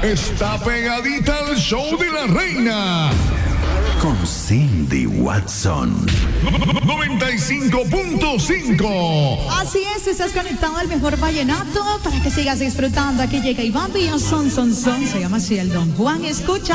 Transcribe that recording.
está pegadita al show de la reina. Con Cindy Watson. 95.5. Así es, estás conectado al mejor vallenato para que sigas disfrutando. Aquí llega Iván Villa, son. Se llama así el Don Juan. Escucha.